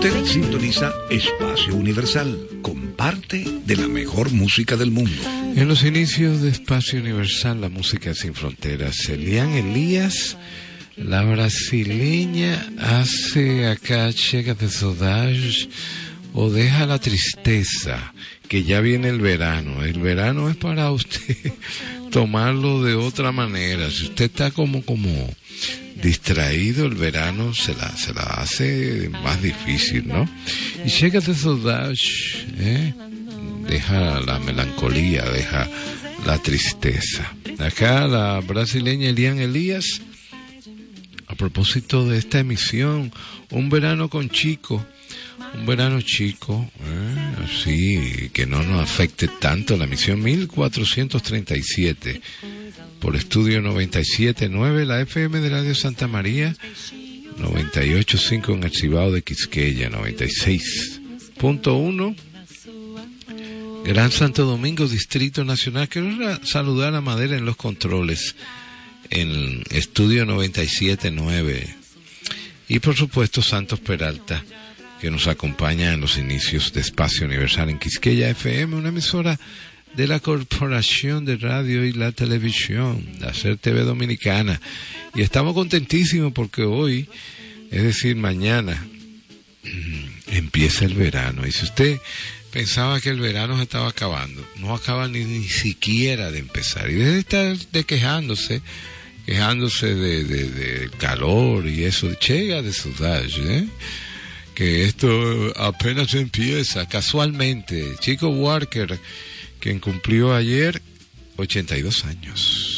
Usted sintoniza Espacio Universal, comparte de la mejor música del mundo. En los inicios de Espacio Universal, la música sin fronteras, Elian Elias, la brasileña, hace acá Chega de Saudade o Deja la Tristeza, que ya viene el verano. El verano es para usted tomarlo de otra manera. Si usted está como distraído, el verano se la hace más difícil, ¿no? Y Chega de Saudade, deja la melancolía, deja la tristeza. Acá la brasileña Elian Elias, a propósito de esta emisión, un verano con Chico, un verano chico, así que no nos afecte tanto, la emisión 1437 por Estudio 97.9, la FM de Radio Santa María, 98.5 en el Cibao de Quisqueya, 96.1 Gran Santo Domingo, Distrito Nacional. Quiero saludar a Madera en los controles, en Estudio 97.9, y por supuesto Santos Peralta, que nos acompaña en los inicios de Espacio Universal en Quisqueya FM, una emisora de la Corporación de Radio y la Televisión, la SER TV Dominicana. Y estamos contentísimos porque hoy, es decir, mañana, empieza el verano. Y si usted pensaba que el verano se estaba acabando, no acaba ni siquiera de empezar. Y debe estar quejándose de calor y eso, Chega de Saudade, que esto apenas empieza, casualmente. Chico Walker, quien cumplió ayer 82 años.